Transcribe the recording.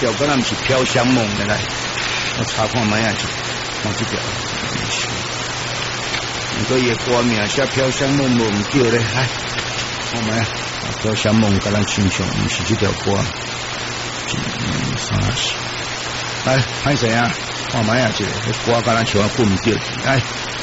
条可能是飘香梦的来，我查看买啊，看这条。你个也歌名写飘香梦梦唔对咧，嗨，看买啊，飘香梦跟咱亲像唔是这条歌。来，歹势啊，看买啊，这个歌跟咱像滚唔对，来。